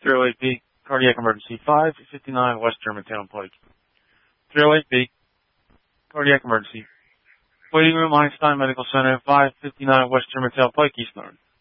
308B, cardiac emergency, 559 West Germantown Pike. 308B, cardiac emergency. Waiting room, Einstein Medical Center, 559 West Germantown Pike, East Norton.